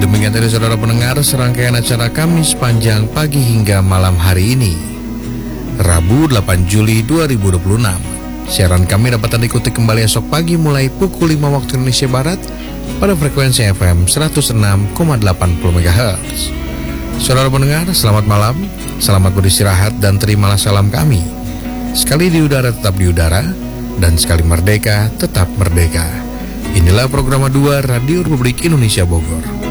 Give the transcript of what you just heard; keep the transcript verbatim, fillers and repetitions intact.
Demikian tadi saudara pendengar serangkaian acara kami sepanjang pagi hingga malam hari ini, Rabu delapan Juli dua ribu dua puluh enam. Siaran kami dapat Anda ikuti kembali esok pagi mulai pukul lima waktu Indonesia Barat pada frekuensi F M seratus enam koma delapan megahertz. Saudara pendengar, selamat malam, selamat beristirahat dan terimalah salam kami. Sekali di udara tetap di udara, dan sekali merdeka tetap merdeka. Inilah program dua Radio Republik Indonesia Bogor.